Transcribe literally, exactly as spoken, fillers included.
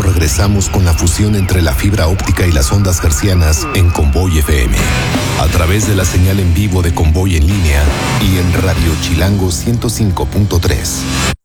momento regresamos con la fusión entre la fibra óptica y las ondas hercianas en Convoy F M. A través de la señal en vivo de Convoy en línea y en Radio Chilango ciento cinco punto tres.